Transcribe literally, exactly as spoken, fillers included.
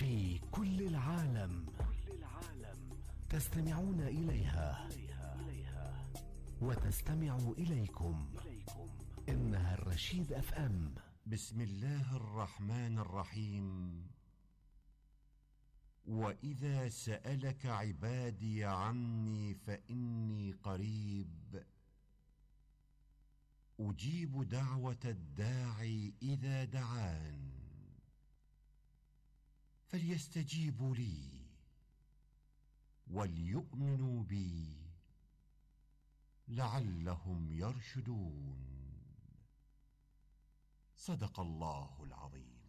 في كل العالم تستمعون إليها وتستمع إليكم. إنها الرشيد أف أم. بسم الله الرحمن الرحيم. وإذا سألك عبادي عني فإني قريب أجيب دعوة الداعي إذا دعان فليستجيبوا لي وليؤمنوا بي لعلهم يرشدون. صدق الله العظيم.